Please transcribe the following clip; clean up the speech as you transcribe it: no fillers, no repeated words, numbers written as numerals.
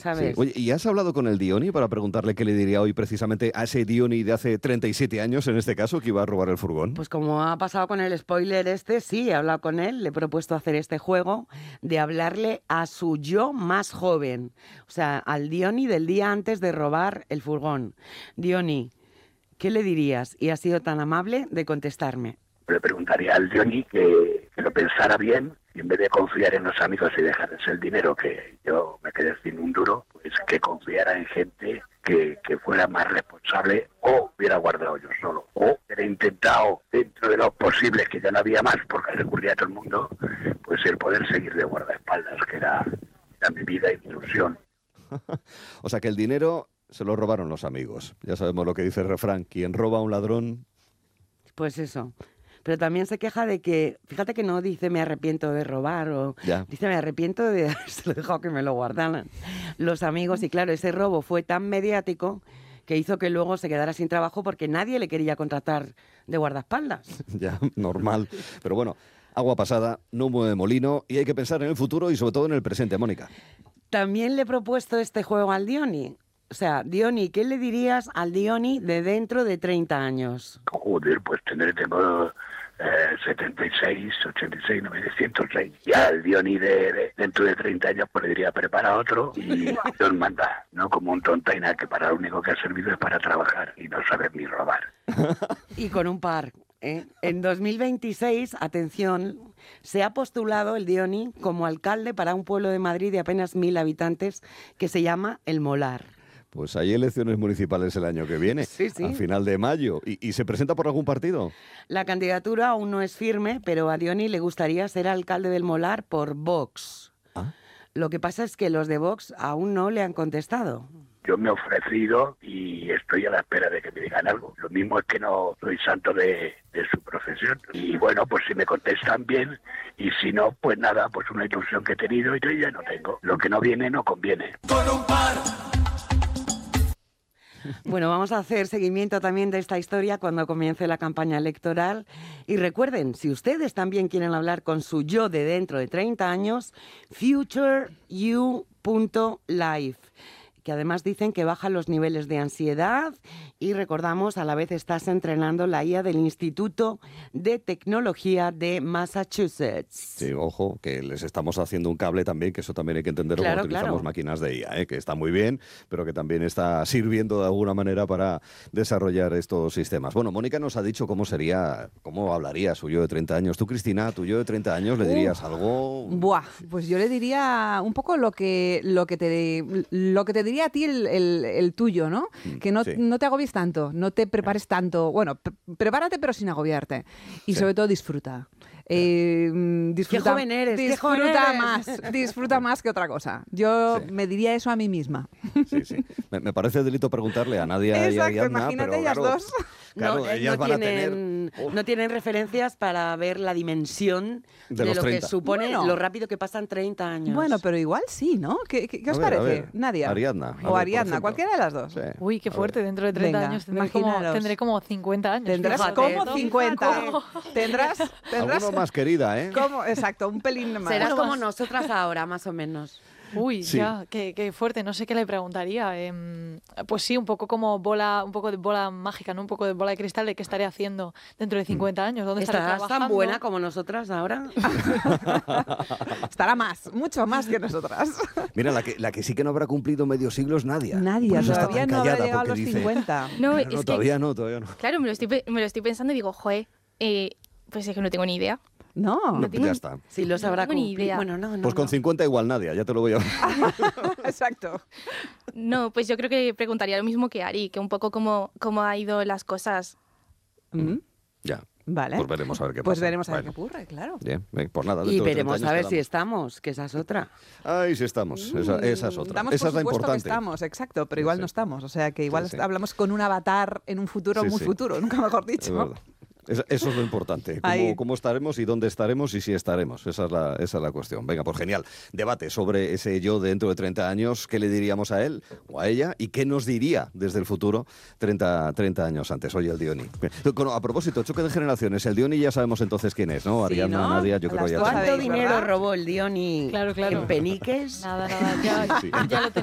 ¿sabes? Sí. Oye, ¿y has hablado con el Diony para preguntarle qué le diría hoy precisamente a ese Diony de hace 37 años, en este caso, que iba a robar el furgón? Pues como ha pasado con el spoiler sí, he hablado con él, le he propuesto hacer este juego de hablarle a su yo más joven, o sea, al Diony del día antes de robar el furgón. Diony, ¿qué le dirías? Y ha sido tan amable de contestarme. Le preguntaría al Diony que lo pensara bien y en vez de confiar en los amigos y dejarles el dinero, que yo me quedé sin un duro, pues que confiara en gente que fuera más responsable o hubiera guardado yo solo. O hubiera intentado, dentro de lo posible, que ya no había más, porque recurría a todo el mundo, pues el poder seguir de guardaespaldas, que era mi vida y mi ilusión. O sea que el dinero se lo robaron los amigos. Ya sabemos lo que dice el refrán, quien roba a un ladrón... Pues eso. Pero también se queja de que, fíjate que no dice me arrepiento de robar o dice me arrepiento de haberse dejado que me lo guardaran los amigos. Y claro, ese robo fue tan mediático que hizo que luego se quedara sin trabajo porque nadie le quería contratar de guardaespaldas. Ya, normal. Pero bueno, agua pasada, no mueve molino y hay que pensar en el futuro y sobre todo en el presente, Mónica. También le he propuesto este juego al Diony. O sea, Diony, ¿qué le dirías al Diony de dentro de 30 años? Joder, pues tengo 76, 86, 906. Y al Diony de dentro de 30 años pues le diría prepara otro y Dios manda, no como un tontaina que para lo único que ha servido es para trabajar y no saber ni robar. Y con un par. En 2026, atención, se ha postulado el Diony como alcalde para un pueblo de Madrid de apenas 1.000 habitantes que se llama El Molar. Pues hay elecciones municipales el año que viene, sí. a final de mayo. ¿Y se presenta por algún partido? La candidatura aún no es firme, pero a Diony le gustaría ser alcalde del Molar por Vox. ¿Ah? Lo que pasa es que los de Vox aún no le han contestado. Yo me he ofrecido y estoy a la espera de que me digan algo. Lo mismo es que no soy santo de su profesión. Y bueno, pues si me contestan bien y si no, pues nada, pues una ilusión que he tenido y yo ya no tengo. Lo que no viene no conviene. Con un par. Bueno, vamos a hacer seguimiento también de esta historia cuando comience la campaña electoral. Y recuerden, si ustedes también quieren hablar con su yo de dentro de 30 años, futureyou.life, que además dicen que baja los niveles de ansiedad y recordamos, a la vez estás entrenando la IA del Instituto de Tecnología de Massachusetts. Sí, ojo, que les estamos haciendo un cable también, que eso también hay que entenderlo Claro, cuando utilizamos máquinas de IA, que está muy bien, pero que también está sirviendo de alguna manera para desarrollar estos sistemas. Bueno, Mónica nos ha dicho cómo hablaría su yo de 30 años. Tú, Cristina, tu yo de 30 años, ¿le dirías algo? Pues yo le diría un poco lo que te diría a ti el tuyo, ¿no? Que no te agobies tanto, no te prepares tanto. Bueno, prepárate pero sin agobiarte. Y sobre todo disfruta. Disfruta, qué joven eres, disfruta más que otra cosa. Yo me diría eso a mí misma. Sí. Me parece delito preguntarle a Nadia y a Ariadna, imagínate pero ellas claro, dos. Claro, ellas van a tener... No tienen referencias para ver la dimensión de lo 30. que supone lo rápido que pasan 30 años. Bueno, pero igual sí, ¿no? ¿Qué os parece, Nadia? Nadia. O Ariadna, cualquiera de las dos. Sí. Uy, qué fuerte, dentro de 30 años tendré como 50 años. Tendrás como 50. Tendrás alguno más querida, ¿eh? Exacto, un pelín más. Serás como nosotras ahora, más o menos. Uy, sí. Ya, qué fuerte, no sé qué le preguntaría. Pues sí, un poco como un poco de bola mágica, ¿no? Un poco de bola de cristal de qué estaré haciendo dentro de 50 años, dónde estaré trabajando. ¿Estarás tan buena como nosotras ahora? Estará mucho más que nosotras. Mira, la que sí que no habrá cumplido medio siglo es Nadia. Nadia, todavía no habrá llegado a los 50. No, todavía no. Claro, me lo estoy pensando y digo, joder, pues es que no tengo ni idea. No, ya está. Si lo sabrá ni idea. Bueno, no. Pues con 50 igual Nadia, ya te lo voy a... Exacto. No, pues yo creo que preguntaría lo mismo que Ari, que un poco cómo ha ido las cosas. Ya. Vale. Pues veremos a ver qué pasa. Pues veremos a ver qué ocurre, claro. Bien, pues nada. Y veremos a ver si estamos, que esa es otra. Ay, si estamos. Esa es otra. Esa es la importante. Que estamos, exacto, pero igual no estamos. O sea, que igual hablamos con un avatar en un futuro muy futuro, nunca mejor dicho. Eso es lo importante, cómo estaremos y dónde estaremos y si estaremos, esa es la cuestión. Venga, pues genial, debate sobre ese yo dentro de 30 años, qué le diríamos a él o a ella y qué nos diría desde el futuro 30 años antes. Oye, el Diony. A propósito, choque de generaciones, el Diony ya sabemos entonces quién es, ¿no? Ariadna, ¿no? Nadia, yo creo ya. ¿Cuánto dinero robó el Diony claro. en peniques? Nada, ya lo tenemos.